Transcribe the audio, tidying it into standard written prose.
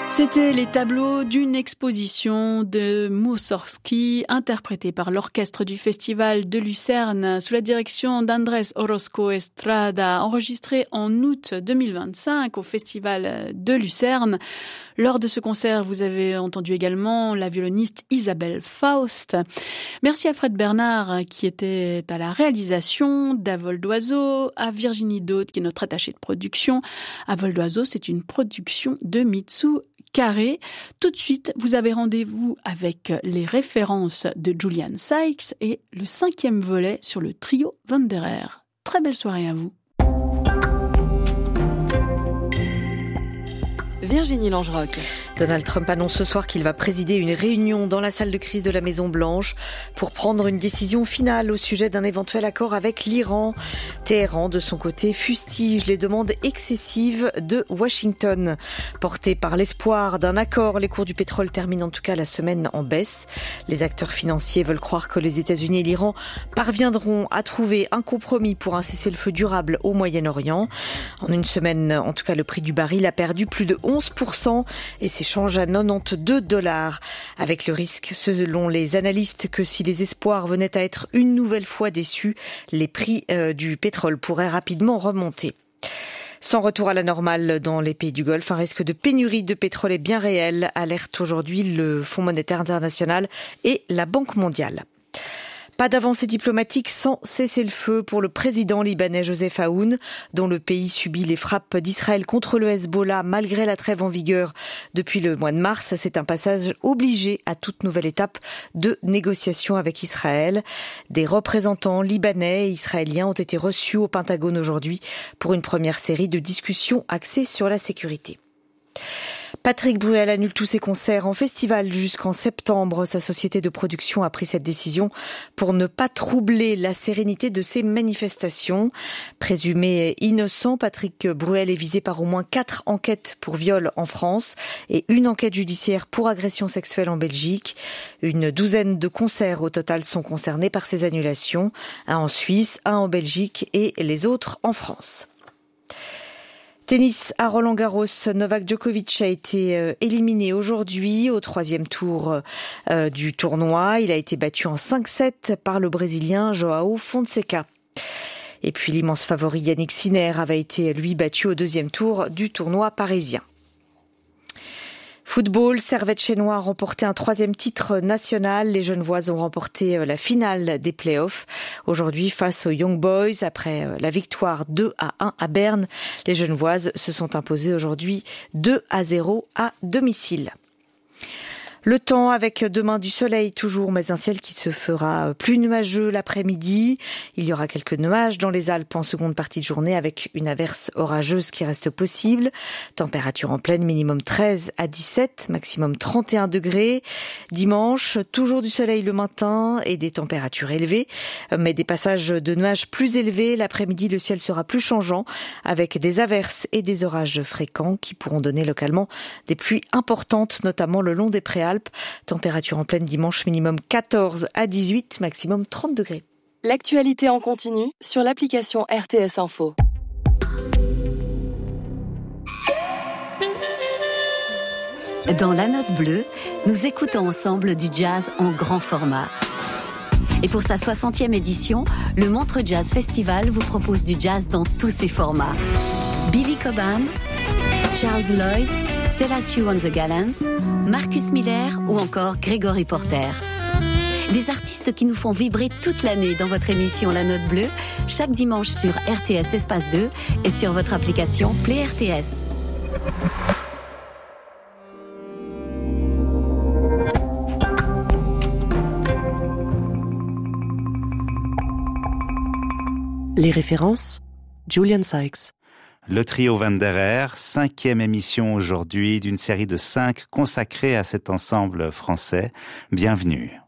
C'était les tableaux d'une exposition de Mussorgsky interprétée par l'orchestre du Festival de Lucerne sous la direction d'Andrés Orozco Estrada, enregistré en août 2025 au Festival de Lucerne. Lors de ce concert, vous avez entendu également la violoniste Isabelle Faust. Merci à Fred Bernard qui était à la réalisation, d'À vol d'oiseau, à Virginie Daude qui est notre attachée de production. À vol d'oiseau, c'est une production de Mitsu Carré. Tout de suite, vous avez rendez-vous avec les références de Julian Sykes et le 5e volet sur le trio Wanderer. Très belle soirée à vous. Virginie Langerock. Donald Trump annonce ce soir qu'il va présider une réunion dans la salle de crise de la Maison-Blanche pour prendre une décision finale au sujet d'un éventuel accord avec l'Iran. Téhéran, de son côté, fustige les demandes excessives de Washington. Portés par l'espoir d'un accord, les cours du pétrole terminent en tout cas la semaine en baisse. Les acteurs financiers veulent croire que les États-Unis et l'Iran parviendront à trouver un compromis pour un cessez-le-feu durable au Moyen-Orient. En une semaine, en tout cas, le prix du baril a perdu plus de 11% et s'échange à $92, avec le risque, selon les analystes, que si les espoirs venaient à être une nouvelle fois déçus, les prix du pétrole pourraient rapidement remonter. Sans retour à la normale dans les pays du Golfe, un risque de pénurie de pétrole est bien réel, alerte aujourd'hui le Fonds monétaire international et la Banque mondiale. Pas d'avancée diplomatique sans cessez-le-feu pour le président libanais Joseph Aoun, dont le pays subit les frappes d'Israël contre le Hezbollah malgré la trêve en vigueur depuis le mois de mars. C'est un passage obligé à toute nouvelle étape de négociation avec Israël. Des représentants libanais et israéliens ont été reçus au Pentagone aujourd'hui pour une première série de discussions axées sur la sécurité. Patrick Bruel annule tous ses concerts en festival jusqu'en septembre. Sa société de production a pris cette décision pour ne pas troubler la sérénité de ses manifestations. Présumé innocent, Patrick Bruel est visé par au moins 4 enquêtes pour viol en France et une enquête judiciaire pour agression sexuelle en Belgique. Une douzaine de concerts au total sont concernés par ces annulations. Un en Suisse, un en Belgique et les autres en France. Tennis à Roland-Garros, Novak Djokovic a été éliminé aujourd'hui au 3e tour du tournoi. Il a été battu en 5-7 par le Brésilien João Fonseca. Et puis l'immense favori Yannick Sinner avait été lui battu au 2e tour du tournoi parisien. Football, Servette Chénois a remporté un 3e titre national. Les Genevois ont remporté la finale des playoffs. Aujourd'hui, face aux Young Boys, après la victoire 2-1 à Berne, les Genevoises se sont imposées aujourd'hui 2-0 à domicile. Le temps avec demain du soleil toujours, mais un ciel qui se fera plus nuageux l'après-midi. Il y aura quelques nuages dans les Alpes en seconde partie de journée avec une averse orageuse qui reste possible. Température en pleine, minimum 13 à 17, maximum 31 degrés. Dimanche, toujours du soleil le matin et des températures élevées, mais des passages de nuages plus élevés. L'après-midi, le ciel sera plus changeant avec des averses et des orages fréquents qui pourront donner localement des pluies importantes, notamment le long des préalpes. Température en pleine dimanche, minimum 14 à 18, maximum 30 degrés. L'actualité en continu sur l'application RTS Info. Dans La Note Bleue, nous écoutons ensemble du jazz en grand format. Et pour sa 60e édition, le Montreux Jazz Festival vous propose du jazz dans tous ses formats. Billy Cobham, Charles Lloyd, Selassie on the Gallants, Marcus Miller ou encore Gregory Porter. Des artistes qui nous font vibrer toute l'année dans votre émission La Note Bleue, chaque dimanche sur RTS Espace 2 et sur votre application Play RTS. Les références, Julian Sykes. Le trio Wanderer, 5e émission aujourd'hui d'une série de 5 consacrée à cet ensemble français. Bienvenue.